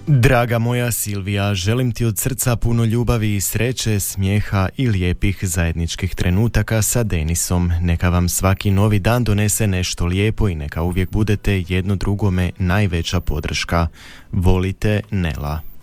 Draga moja Silvija, želim ti od srca puno ljubavi i sreće, smijeha i lijepih zajedničkih trenutaka sa Denisom. Neka vam svaki novi dan donese nešto lijepo i neka uvijek budete jedno drugome najveća podrška. Volite, Nela.